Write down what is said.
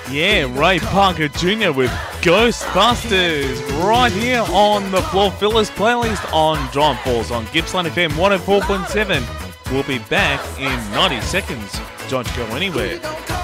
Yeah, Ray Parker Jr. with Ghostbusters right here on the Floor Fillers playlist on Giant Falls on Gippsland FM 104.7. We'll be back in 90 seconds. Don't go anywhere.